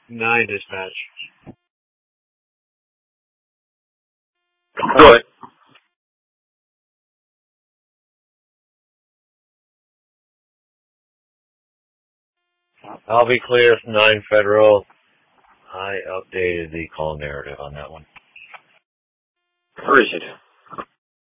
9 dispatch. What? I'll be clear, 9 federal. I updated the call narrative on that one. Where is it?